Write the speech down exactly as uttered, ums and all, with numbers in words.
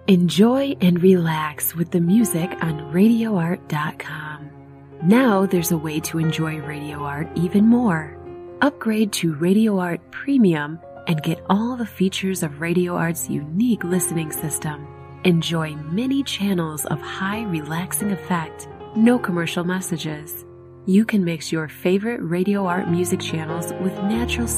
Enjoy and relax with the music on radio art dot com. Now there's a way to enjoy Radio Art even more. Upgrade to Radio Art Premium and get all the features of Radio Art's unique listening system. Enjoy many channels of high relaxing effect, no commercial messages. You can mix your favorite Radio Art music channels with natural